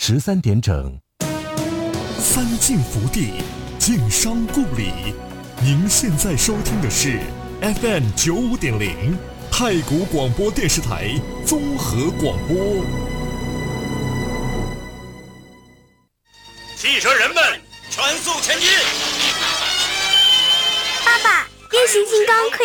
13点整。 三晋福地，晋商故里。您现在收听的是 FM95.0太谷广播电视台综合广播。 汽车人们，全速前进！ 爸爸，变形金刚可